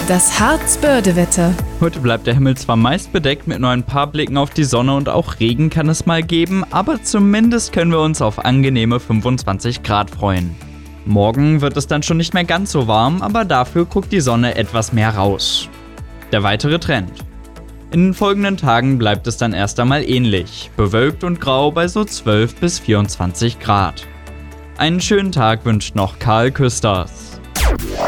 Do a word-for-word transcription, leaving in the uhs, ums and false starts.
Das Harz-Börde-Wetter. Heute bleibt der Himmel zwar meist bedeckt mit nur ein paar Blicken auf die Sonne und auch Regen kann es mal geben, aber zumindest können wir uns auf angenehme fünfundzwanzig Grad freuen. Morgen wird es dann schon nicht mehr ganz so warm, aber dafür guckt die Sonne etwas mehr raus. Der weitere Trend. In den folgenden Tagen bleibt es dann erst einmal ähnlich, bewölkt und grau bei so zwölf bis vierundzwanzig Grad. Einen schönen Tag wünscht noch Karl Küsters.